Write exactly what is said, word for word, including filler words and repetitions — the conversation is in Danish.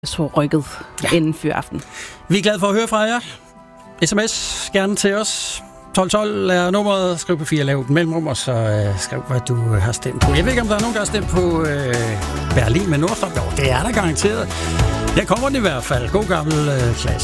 så rykket ja. Inden fyraften. Vi er glade for at høre fra jer. Sms gerne til os. tolv tolv er nummeret. Skriv på fire, lav et mellemrum, og så øh, skriv, hvad du har stemt på. Jeg ved ikke, om der er nogen, der har stemt på øh, Berlin med Nordstrøm. Jo, det er der garanteret. Jeg kommer den i hvert fald. God gammel øh, klasse.